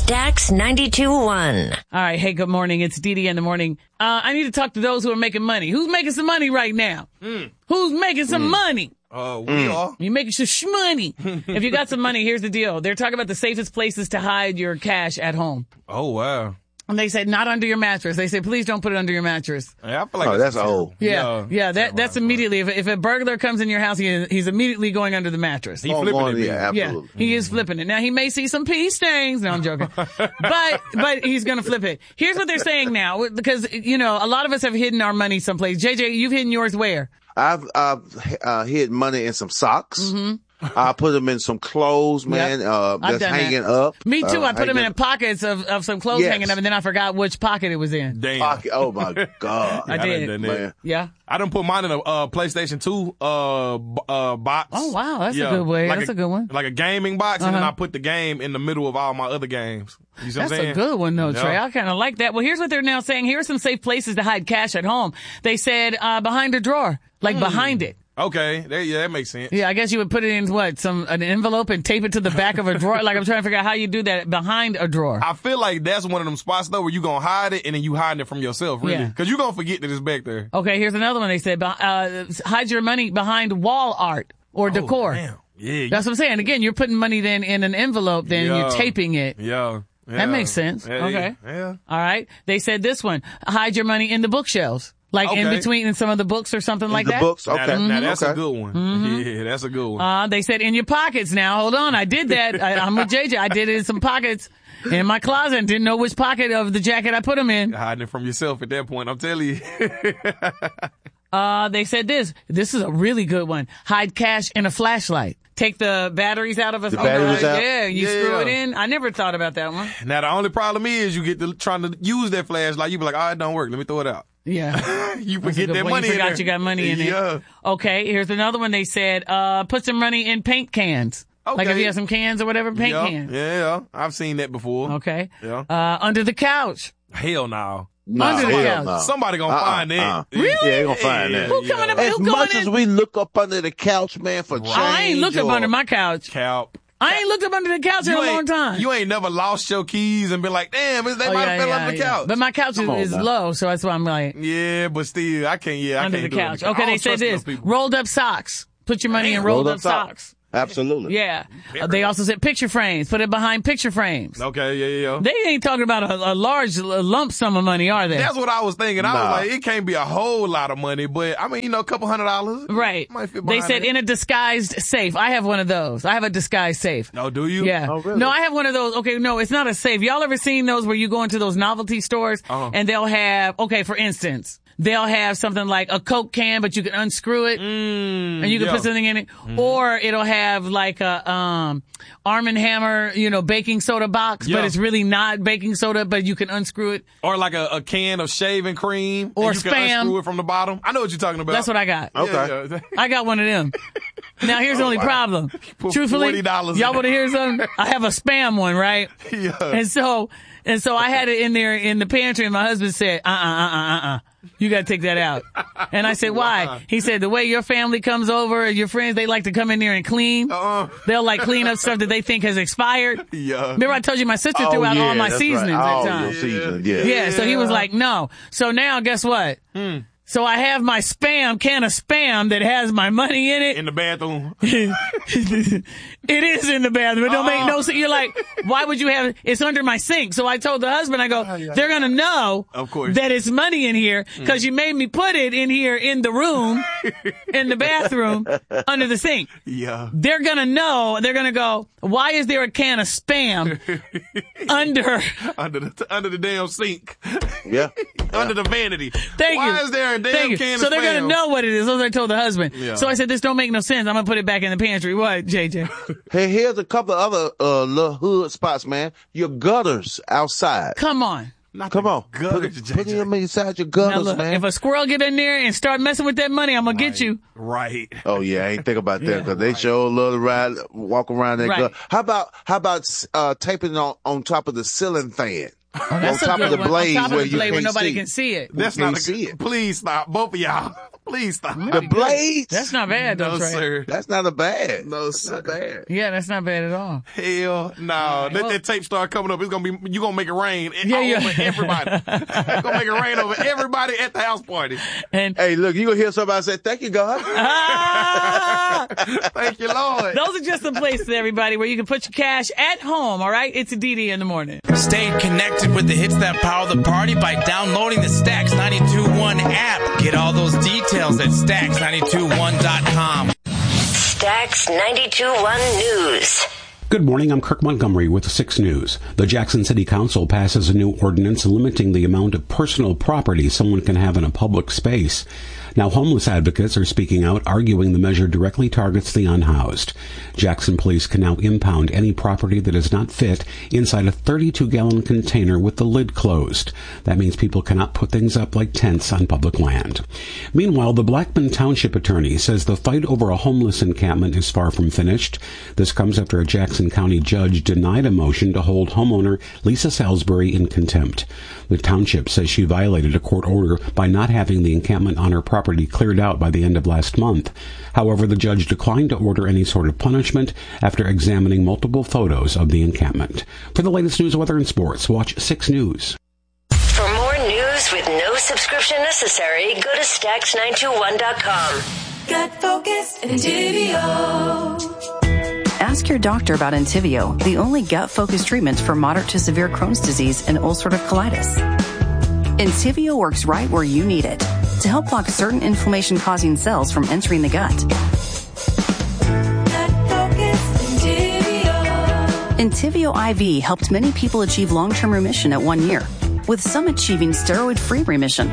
Stax 92.1. All right. Hey, good morning. It's Dee Dee in the morning. I need to talk to those who are making money. Who's making some money right now? Who's making some money? We are. You making some shmoney. If you got some money, here's the deal. They're talking about the safest places to hide your cash at home. Oh, wow. And they said not under your mattress. They said, please don't put it under your mattress. Yeah, I feel like that's old. Yeah. That's immediately. If a burglar comes in your house, he's immediately going under the mattress. He flipping it. Yeah, absolutely. Yeah, he is flipping it. Now, he may see some pee stains. No, I'm joking. but he's going to flip it. Here's what they're saying now, because, you know, a lot of us have hidden our money someplace. JJ, you've hidden yours where? I've hid money in some socks. I put them in some clothes, man, that's hanging up. Me too. I put them in pockets of some clothes hanging up, and then I forgot which pocket it was in. Damn. Pocket. Oh, my God. I did. Man. Yeah. I done put mine in a PlayStation 2 box. Oh, wow. That's a good way. That's a good one. Like a gaming box, and then I put the game in the middle of all my other games. You see what I'm saying? That's a good one, though, Trey. I kind of like that. Well, here's what they're now saying. Here are some safe places to hide cash at home. They said behind a drawer, like behind it. Okay, that makes sense. Yeah, I guess you would put it in an envelope and tape it to the back of a drawer. Like, I'm trying to figure out how you do that behind a drawer. I feel like that's one of them spots though where you gonna hide it and then you hiding it from yourself, really, because you gonna forget that it's back there. Okay, here's another one. They said hide your money behind wall art or decor. Damn. Yeah, that's what I'm saying. Again, you're putting money then in an envelope, then you're taping it. Yeah. That makes sense. Okay. Yeah. All right. They said this one: hide your money in the bookshelves. Like in between some of the books or something like that? The books, okay. Now that's a good one. Yeah, that's a good one. They said in your pockets. Now, hold on. I did that. I'm with JJ. I did it in some pockets in my closet and didn't know which pocket of the jacket I put them in. Hiding it from yourself at that point, I'm telling you. They said this. This is a really good one. Hide cash in a flashlight. Take the batteries out of a batteries out? Yeah, you screw it in. I never thought about that one. Now, the only problem is you get to trying to use that flashlight. You be like, oh, it don't work. Let me throw it out. Yeah. You forget that money you in forgot there. You got money in it. Okay, here's another one. They said, put some money in paint cans. Okay. Like if you have some cans or whatever, paint cans. Yeah, I've seen that before. Okay. Yeah. Under the couch. Hell no. Under the couch. No. Somebody gonna find that. Really? Yeah, they gonna find that. Who coming up? As Who going much in? as we look up under the couch, man, for change. I ain't looked up under my couch. Cap. I ain't looked up under the couch in a long time. You ain't never lost your keys and been like, damn, they might have fell under the couch. But my couch is low, so that's why I'm like. Yeah, but still, I can't Under the do couch. it. Okay, they said this. Rolled up socks. Put your money in rolled up socks. Absolutely. Yeah. They also said picture frames. Put it behind picture frames. Okay, yeah. They ain't talking about a large lump sum of money, are they? That's what I was thinking. I was like, it can't be a whole lot of money, but I mean, a couple $100. Right. They said in a disguised safe. I have one of those. I have a disguised safe. Oh, do you? Yeah. Oh, really? No, I have one of those. Okay, no, it's not a safe. Y'all ever seen those where you go into those novelty stores and they'll have, for instance, they'll have something like a Coke can, but you can unscrew it and you can put something in it. Or it'll have like a Arm & Hammer, baking soda box, but it's really not baking soda, but you can unscrew it. Or like a can of shaving cream. Or and you Spam. can unscrew it from the bottom. I know what you're talking about. That's what I got. Okay. Yeah. I got one of them. Now, here's the only problem. Put Truthfully, $40 y'all want to hear something? I have a Spam one, right? Yeah. And so I had it in there in the pantry, and my husband said, you got to take that out. And I said, why? He said, the way your family comes over, your friends, they like to come in there and clean. They'll like clean up stuff that they think has expired. Yeah. Remember I told you my sister threw out all my seasonings at the time. Your seasoning, yeah. Yeah, so he was like, no. So now guess what? So I have my can of Spam that has my money in it. In the bathroom. It is in the bathroom. It don't make no sense. You're like, why would you have it? It's under my sink. So I told the husband, I go, they're going to know Of course. that it's money in here because you made me put it in here in the room, in the bathroom, under the sink. Yeah. They're going to know. They're going to go, why is there a can of Spam under the damn sink? Yeah. Under the vanity. Thank you. Why is there a damn can of So they're Spam? going to know what it is. That's what I told the husband. Yeah. So I said, this don't make no sense. I'm going to put it back in the pantry. What, JJ? Hey, here's a couple of other little hood spots, man. Your gutters outside. Come on. Come on. Gutters, Put them inside your Now gutters, look, man. if a squirrel get in there and start messing with that money, I'm going to get you. Right. Oh yeah, I ain't think about that because they sure love to ride, walk around that gut. How about taping it on top of the ceiling fan? That's on top a of good the one. blade On top of where the you blade where can't nobody see. can see it. That's can't not see it. Please stop, both of y'all. Please stop. The blades? That's not bad, though, No, Trey. sir. That's not a bad. No, sir. Bad. Yeah, that's not bad at all. Hell no. Let that tape start coming up. It's gonna be, you gonna make it rain over everybody. It's gonna make it rain over everybody at the house party. And hey, look, you gonna hear somebody say, thank you, God. Thank you, Lord. Those are just the places, everybody, where you can put your cash at home, all right? It's a DD in the morning. Stay connected with the hits that power the party by downloading the Stacks 92.1 app. Get all those details at Stacks921.com. Stacks 92.1 News. Good morning, I'm Kirk Montgomery with 6 News. The Jackson City Council passes a new ordinance limiting the amount of personal property someone can have in a public space. Now, homeless advocates are speaking out, arguing the measure directly targets the unhoused. Jackson police can now impound any property that does not fit inside a 32-gallon container with the lid closed. That means people cannot put things up like tents on public land. Meanwhile, the Blackman Township attorney says the fight over a homeless encampment is far from finished. This comes after a Jackson County judge denied a motion to hold homeowner Lisa Salisbury in contempt. The township says she violated a court order by not having the encampment on her property cleared out by the end of last month. However, the judge declined to order any sort of punishment after examining multiple photos of the encampment. For the latest news, weather, and sports, watch 6 News. For more news with no subscription necessary, go to Stacks921.com. Gut Focus and Entivio. Ask your doctor about Entivio, the only gut-focused treatment for moderate to severe Crohn's disease and ulcerative colitis. Entivio works right where you need it to help block certain inflammation-causing cells from entering the gut. Entivio IV helped many people achieve long-term remission at 1 year, with some achieving steroid-free remission.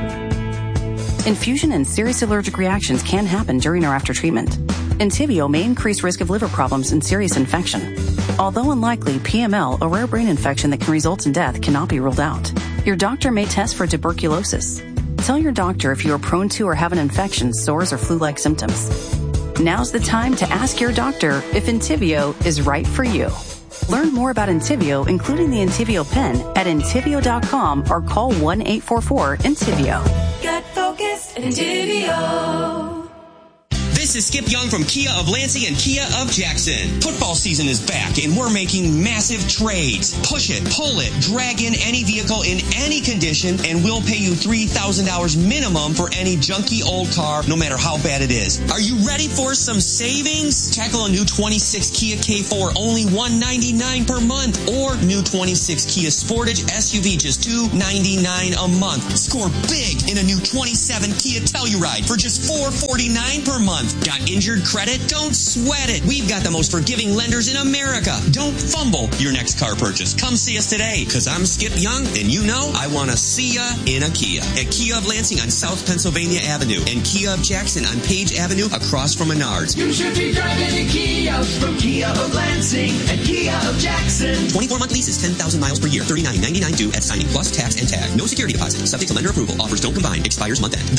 Infusion and serious allergic reactions can happen during or after treatment. Entivio may increase risk of liver problems and serious infection. Although unlikely, PML, a rare brain infection that can result in death, cannot be ruled out. Your doctor may test for tuberculosis. Tell your doctor if you are prone to or have an infection, sores, or flu-like symptoms. Now's the time to ask your doctor if Entivio is right for you. Learn more about Entivio, including the Entivio pen, at Entivio.com or call 1-844-ENTIVIO. Gut Focus and Entivio. This is Skip Young from Kia of Lansing and Kia of Jackson. Football season is back and we're making massive trades. Push it, pull it, drag in any vehicle in any condition and we'll pay you $3,000 minimum for any junky old car, no matter how bad it is. Are you ready for some savings? Tackle a new 26 Kia K4, only $199 per month, or new 26 Kia Sportage SUV, just $299 a month. Score big in a new 27 Kia Telluride for just $449 per month. Got injured credit? Don't sweat it. We've got the most forgiving lenders in America. Don't fumble your next car purchase. Come see us today, because I'm Skip Young, and you know I want to see ya in a Kia. At Kia of Lansing on South Pennsylvania Avenue and Kia of Jackson on Page Avenue across from Menards. You should be driving a Kia from Kia of Lansing and Kia of Jackson. 24-month leases, 10,000 miles per year, $39.99 due at signing plus tax and tag. No security deposit. Subject to lender approval. Offers don't combine. Expires month end.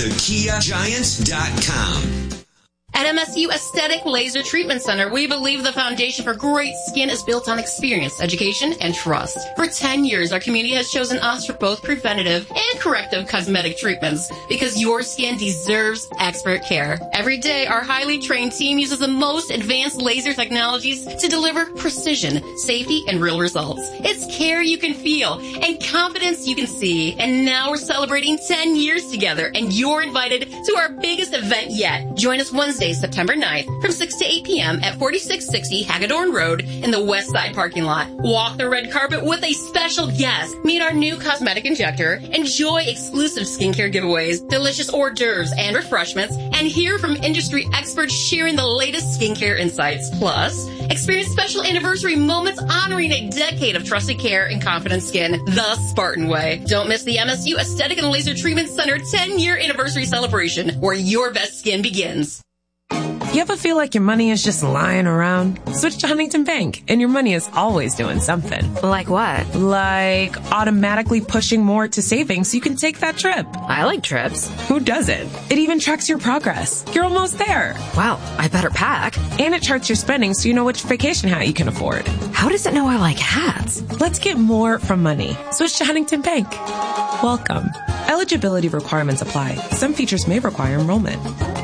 TheKiaGiants.com. At MSU Aesthetic Laser Treatment Center, we believe the foundation for great skin is built on experience, education, and trust. For 10 years, our community has chosen us for both preventative and corrective cosmetic treatments because your skin deserves expert care. Every day, our highly trained team uses the most advanced laser technologies to deliver precision, safety, and real results. It's care you can feel and confidence you can see. And now we're celebrating 10 years together, and you're invited to our biggest event yet. Join us Wednesday, September 9th from 6 to 8 p.m. at 4660 Hagedorn Road in the West Side parking lot. Walk the red carpet with a special guest. Meet our new cosmetic injector. Enjoy exclusive skincare giveaways, delicious hors d'oeuvres and refreshments, and hear from industry experts sharing the latest skincare insights. Plus, experience special anniversary moments honoring a decade of trusted care and confident skin the Spartan way. Don't miss the MSU Aesthetic and Laser Treatment Center 10-year anniversary celebration where your best skin begins. You ever feel like your money is just lying around? Switch to Huntington Bank, and your money is always doing something. Like what? Like automatically pushing more to savings so you can take that trip. I like trips. Who doesn't? It even tracks your progress. You're almost there. Wow, I better pack. And it charts your spending so you know which vacation hat you can afford. How does it know I like hats? Let's get more from money. Switch to Huntington Bank. Welcome. Eligibility requirements apply. Some features may require enrollment.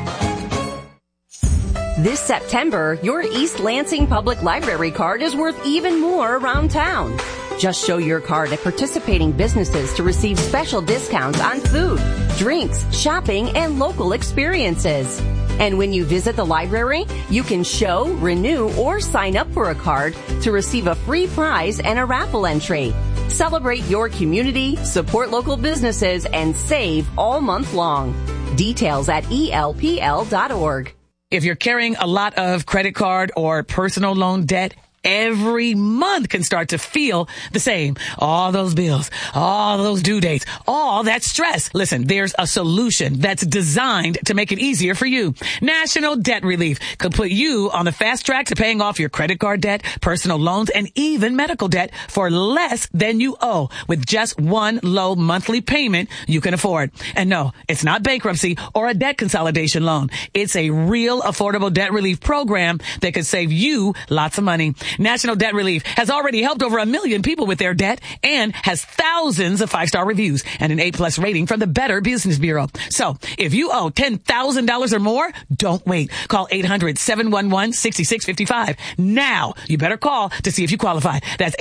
This September, your East Lansing Public Library card is worth even more around town. Just show your card at participating businesses to receive special discounts on food, drinks, shopping, and local experiences. And when you visit the library, you can show, renew, or sign up for a card to receive a free prize and a raffle entry. Celebrate your community, support local businesses, and save all month long. Details at elpl.org. If you're carrying a lot of credit card or personal loan debt, every month can start to feel the same. All those bills, all those due dates, all that stress. Listen, there's a solution that's designed to make it easier for you. National Debt Relief could put you on the fast track to paying off your credit card debt, personal loans, and even medical debt for less than you owe with just one low monthly payment you can afford. And no, it's not bankruptcy or a debt consolidation loan. It's a real affordable debt relief program that could save you lots of money. National Debt Relief has already helped over 1 million people with their debt and has thousands of 5-star reviews and an A+ rating from the Better Business Bureau. So if you owe $10,000 or more, don't wait. Call 800-711-6655. Now, you better call to see if you qualify. That's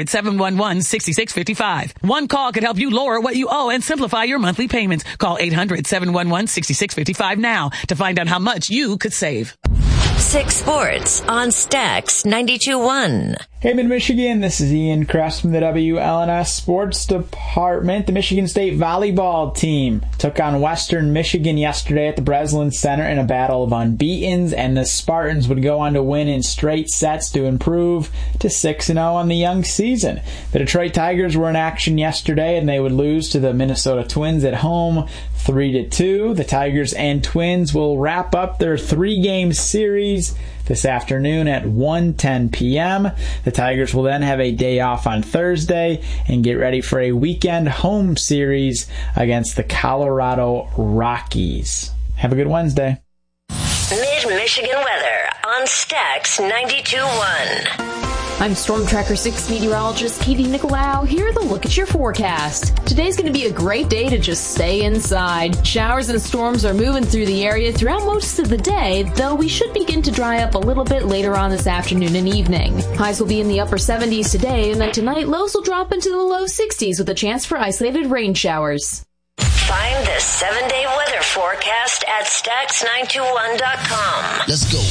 800-711-6655. One call could help you lower what you owe and simplify your monthly payments. Call 800-711-6655 now to find out how much you could save. 6 Sports on Stax 92.1. Hey, Mid-Michigan, this is Ian Kress from the WLNS Sports Department. The Michigan State volleyball team took on Western Michigan yesterday at the Breslin Center in a battle of unbeatens, and the Spartans would go on to win in straight sets to improve to 6-0 on the young season. The Detroit Tigers were in action yesterday, and they would lose to the Minnesota Twins at home 3-2. The Tigers and Twins will wrap up their 3-game series this afternoon at 1:10 p.m. The Tigers will then have a day off on Thursday and get ready for a weekend home series against the Colorado Rockies. Have a good Wednesday. Mid-Michigan weather on Stax 92.1. I'm Storm Tracker 6 meteorologist Katie Nicolau. Here to look at your forecast. Today's going to be a great day to just stay inside. Showers and storms are moving through the area throughout most of the day, though we should begin to dry up a little bit later on this afternoon and evening. Highs will be in the upper 70s today, and then tonight lows will drop into the low 60s with a chance for isolated rain showers. Find the 7-day weather forecast at Stax921.com. Let's go.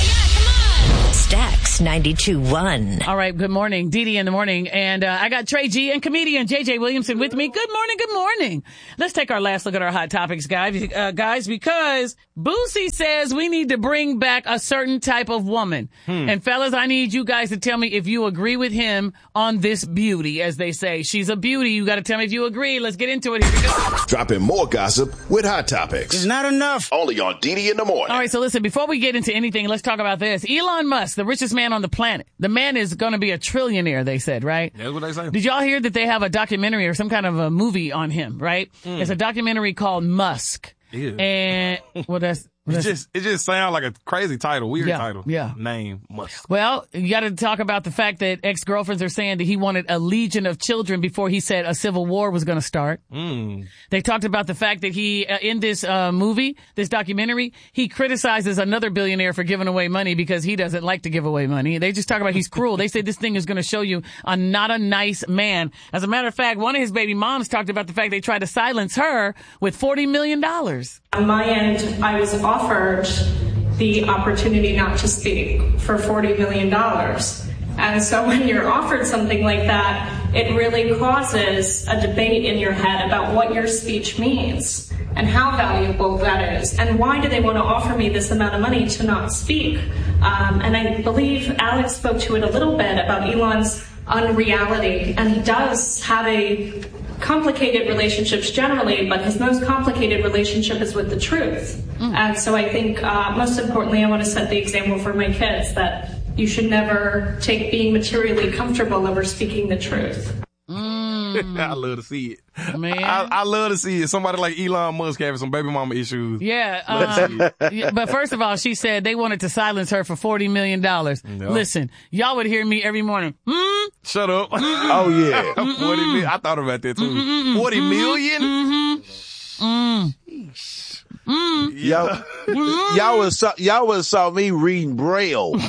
Stax 92.1. All right, good morning. Dee Dee in the morning. And I got Trey G and comedian JJ Williamson with me. Good morning, good morning. Let's take our last look at our hot topics, guys, because Boosie says we need to bring back a certain type of woman. And fellas, I need you guys to tell me if you agree with him on this beauty, as they say. She's a beauty. You got to tell me if you agree. Let's get into it. Here we go. Dropping more gossip with Hot Topics. It's not enough. Only on Dee Dee in the morning. All right, so listen, before we get into anything, let's talk about this. Elon Musk, the richest man on the planet. The man is going to be a trillionaire, they said, right? That's what they say. Did y'all hear that they have a documentary or some kind of a movie on him, right? It's a documentary called Musk. Ew. And, well, it just sounds like a crazy title, weird title. Yeah. Name Musk. Well, you got to talk about the fact that ex-girlfriends are saying that he wanted a legion of children before he said a civil war was going to start. They talked about the fact that he, in this movie, this documentary, he criticizes another billionaire for giving away money because he doesn't like to give away money. They just talk about he's cruel. They said this thing is going to show you not a nice man. As a matter of fact, one of his baby moms talked about the fact they tried to silence her with $40 million. On my end, I was offered the opportunity not to speak for $40 million. And so when you're offered something like that, it really causes a debate in your head about what your speech means and how valuable that is. And why do they want to offer me this amount of money to not speak? And I believe Alex spoke to it a little bit about Elon's unreality. And he does have a complicated relationships generally, but his most complicated relationship is with the truth. And so I think most importantly, I want to set the example for my kids that you should never take being materially comfortable over speaking the truth. I love to see it. Man. I love to see it. Somebody like Elon Musk having some baby mama issues. Yeah. But first of all, she said they wanted to silence her for $40 million. No. Listen, y'all would hear me every morning. Shut up. Oh, yeah. 40 million. I thought about that, too. 40 million? Y'all would have saw me reading Braille.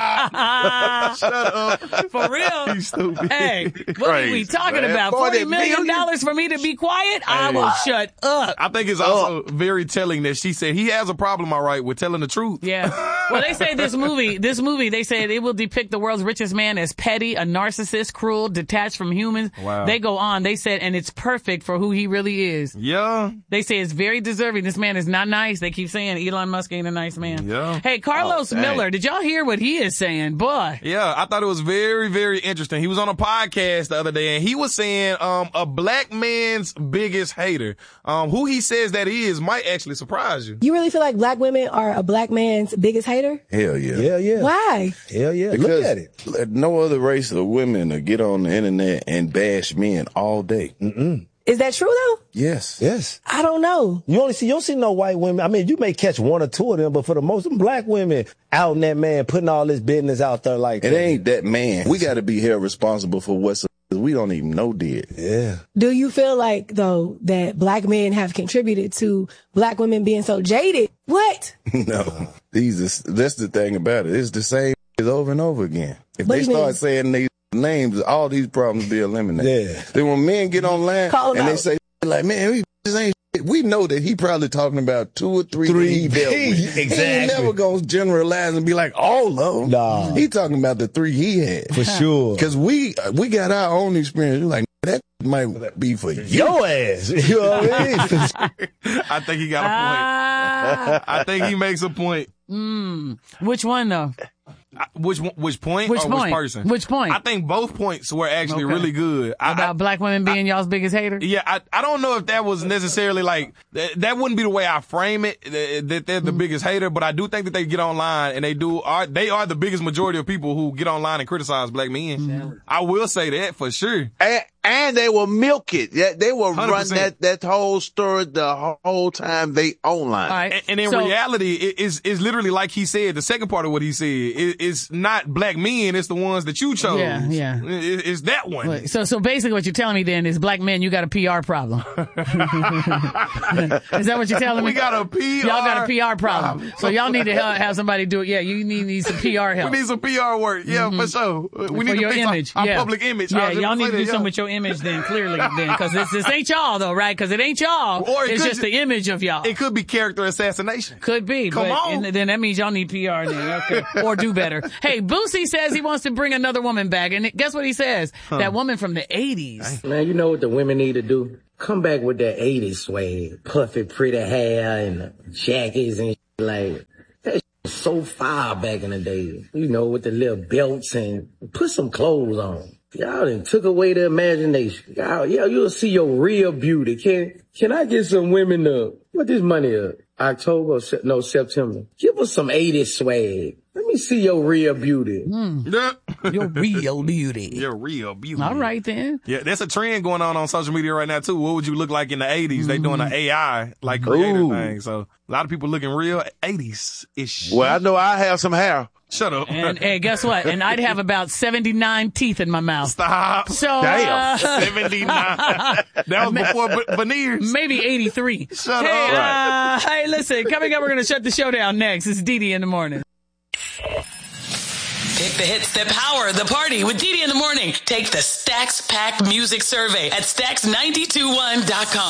Stop. Shut up. For real? You stupid. Hey, what are we talking about? $40 million for me to be quiet? I will shut up. I think it's also very telling that she said he has a problem, all right, with telling the truth. Yeah. Well, they say this movie, they said it will depict the world's richest man as petty, a narcissist, cruel, detached from humans. Wow. They go on. They said, and it's perfect for who he really is. Yeah. They say it's very deserving. This man is not nice. They keep saying Elon Musk ain't a nice man. Yeah. Hey, Carlos Miller, did y'all hear what he is saying? Boy. Yeah, I thought it was very, very interesting. He was on a podcast the other day, and he was saying a black man's biggest hater. Who he says that is might actually surprise you. You really feel like black women are a black man's biggest hater? Hell yeah. Hell yeah. Why? Hell yeah. Because look at it. No other race of women to get on the internet and bash men all day. Is that true though? Yes. Yes. I don't know. You don't see no white women. I mean, you may catch one or two of them, but for the most of them black women out in that man putting all this business out there like it ain't that man. We got to be held responsible for what's we don't even know did. Yeah. Do you feel like though that black men have contributed to black women being so jaded? What? No. That's the thing about it. It's the same over and over again. If What they do you start mean? saying these names, all these problems be eliminated. Yeah. Then when men get online Call 'em and they out. say like, man, we just ain't shit, we know that he probably talking about 2 or 3 that he dealt with. Exactly. He ain't never gonna generalize and be like all of them. Nah. He talking about the 3 he had. For sure. Cause we got our own experience. We're like, that might be for you. Your ass. You know what I mean? I think he got a point. I think he makes a point. Which one though? Which point Which or point? which person? Which point? I think both points were actually Okay. really good. About black women being y'all's biggest hater? Yeah, I don't know if that was necessarily like, that wouldn't be the way I frame it, that they're the biggest hater, but I do think that they get online and they are the biggest majority of people who get online and criticize black men. I will say that for sure. And they will milk it. They will 100%. run that whole story the whole time they online. All right. And in reality, it's literally like he said, the second part of what he said, it's not black men, it's the ones that you chose. Yeah. It's that one. Wait, so basically what you're telling me then is black men, you got a PR problem. Is that what you're telling me? We got a PR Y'all got a PR problem. So y'all need to have somebody do it. Yeah, you need some PR help. We need some PR work. Yeah, for sure. We need For to your fix image. our public image. Yeah, y'all need to do something with your image then, clearly then. Because this ain't y'all though, right? Because it ain't y'all. Or it's just the image of y'all. It could be character assassination. Could be. Come on. And then that means y'all need PR then. Okay. Or do better. Hey, Boosie says he wants to bring another woman back. And guess what he says? That woman from the 80s. Man, you know what the women need to do? Come back with that 80s swag. Puffy, pretty hair and jackets and like that was so fire back in the day. You know, with the little belts and put some clothes on. Y'all done took away the imagination. Y'all, you'll see your real beauty. Can I get some women to, what this money is? October, September. Give us some 80s swag. Let me see your real beauty. Your real beauty. Your real beauty. All right then. Yeah, that's a trend going on social media right now too. What would you look like in the 80s? They doing an AI like creator thing. So a lot of people looking real 80s-ish. Well, I know I have some hair. Shut up. And hey, guess what? And I'd have about 79 teeth in my mouth. Stop. So, damn. 79. That was before veneers. Maybe 83. Shut up. Hey, listen, coming up, we're going to shut the show down next. It's Dee in the morning. Pick the hits that power the party with Dee in the morning. Take the Stacks Pack Music Survey at Stacks921.com.